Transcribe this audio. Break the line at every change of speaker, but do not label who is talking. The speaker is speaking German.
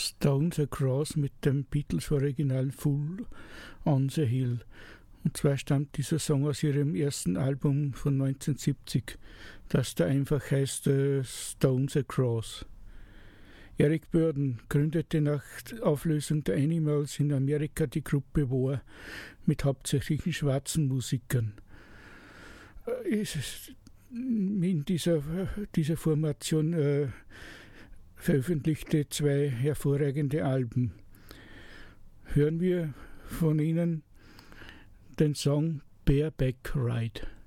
Stones Across mit dem Beatles-Original Fool on the Hill. Und zwar stammt dieser Song aus ihrem ersten Album von 1970, das da einfach heißt Stones Across. Eric Burdon gründete nach Auflösung der Animals in Amerika die Gruppe War mit hauptsächlich schwarzen Musikern. In dieser Formation veröffentlichte 2 hervorragende Alben. Hören wir von ihnen den Song Bareback Ride.